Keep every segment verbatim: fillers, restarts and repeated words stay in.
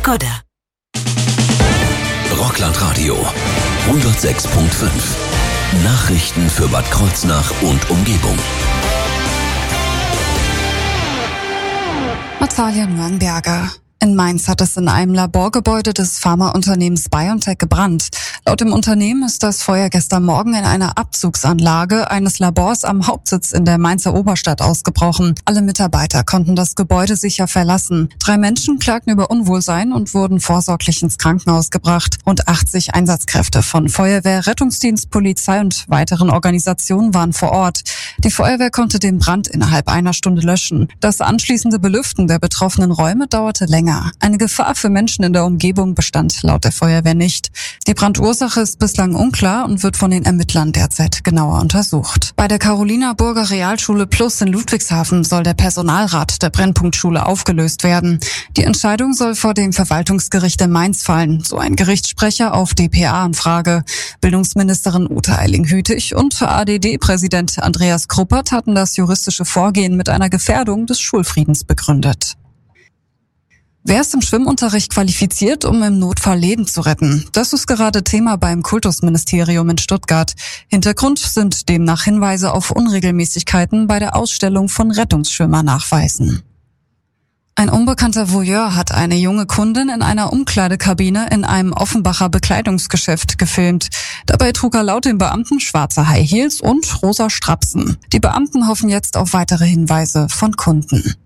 Skoda. Rockland Radio hundertsechs Komma fünf. Nachrichten für Bad Kreuznach und Umgebung. Natalia Nürnberger. In Mainz hat es in einem Laborgebäude des Pharmaunternehmens BioNTech gebrannt. Laut dem Unternehmen ist das Feuer gestern Morgen in einer Abzugsanlage eines Labors am Hauptsitz in der Mainzer Oberstadt ausgebrochen. Alle Mitarbeiter konnten das Gebäude sicher verlassen. Drei Menschen klagten über Unwohlsein und wurden vorsorglich ins Krankenhaus gebracht. Rund achtzig Einsatzkräfte von Feuerwehr, Rettungsdienst, Polizei und weiteren Organisationen waren vor Ort. Die Feuerwehr konnte den Brand innerhalb einer Stunde löschen. Das anschließende Belüften der betroffenen Räume dauerte länger. Eine Gefahr für Menschen in der Umgebung bestand laut der Feuerwehr nicht. Die Brandursache ist bislang unklar und wird von den Ermittlern derzeit genauer untersucht. Bei der Carolina-Burger Realschule Plus in Ludwigshafen soll der Personalrat der Brennpunktschule aufgelöst werden. Die Entscheidung soll vor dem Verwaltungsgericht in Mainz fallen, so ein Gerichtssprecher auf D P A-Anfrage. Bildungsministerin Ute Eiling-Hütig und A D D-Präsident Andreas Kruppert hatten das juristische Vorgehen mit einer Gefährdung des Schulfriedens begründet. Wer ist im Schwimmunterricht qualifiziert, um im Notfall Leben zu retten? Das ist gerade Thema beim Kultusministerium in Stuttgart. Hintergrund sind demnach Hinweise auf Unregelmäßigkeiten bei der Ausstellung von Rettungsschwimmernachweisen. Ein unbekannter Voyeur hat eine junge Kundin in einer Umkleidekabine in einem Offenbacher Bekleidungsgeschäft gefilmt. Dabei trug er laut den Beamten schwarze High Heels und rosa Strapsen. Die Beamten hoffen jetzt auf weitere Hinweise von Kunden.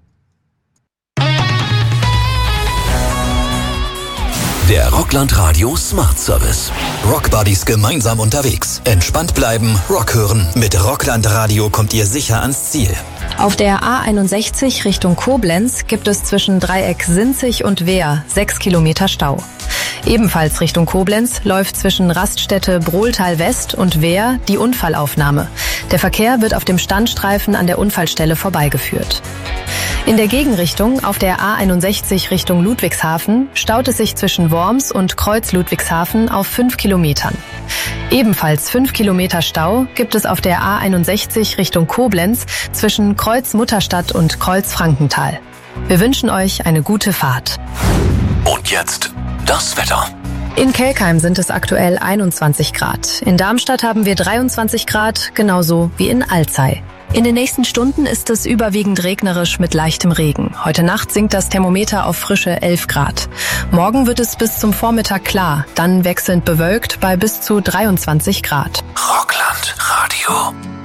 Der Rockland Radio Smart Service. Rockbuddies gemeinsam unterwegs. Entspannt bleiben, Rock hören. Mit Rockland Radio kommt ihr sicher ans Ziel. Auf der A einundsechzig Richtung Koblenz gibt es zwischen Dreieck Sinzig und Wehr sechs Kilometer Stau. Ebenfalls Richtung Koblenz läuft zwischen Raststätte Brohltal West und Wehr die Unfallaufnahme. Der Verkehr wird auf dem Standstreifen an der Unfallstelle vorbeigeführt. In der Gegenrichtung auf der A einundsechzig Richtung Ludwigshafen staut es sich zwischen Worms und Kreuz Ludwigshafen auf fünf Kilometern. Ebenfalls fünf Kilometer Stau gibt es auf der A einundsechzig Richtung Koblenz zwischen Kreuz Mutterstadt und Kreuz Frankenthal. Wir wünschen euch eine gute Fahrt. Und jetzt das Wetter. In Kelkheim sind es aktuell einundzwanzig Grad. In Darmstadt haben wir dreiundzwanzig Grad, genauso wie in Alzey. In den nächsten Stunden ist es überwiegend regnerisch mit leichtem Regen. Heute Nacht sinkt das Thermometer auf frische elf Grad. Morgen wird es bis zum Vormittag klar, dann wechselnd bewölkt bei bis zu dreiundzwanzig Grad. Rockland Radio.